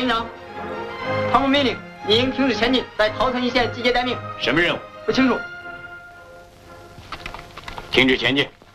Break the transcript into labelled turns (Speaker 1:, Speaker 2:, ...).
Speaker 1: 营长，唐部命令，你应停止前进，在桃城一线集结待命。
Speaker 2: 什么任务？
Speaker 1: 不清楚。
Speaker 2: 停止前进。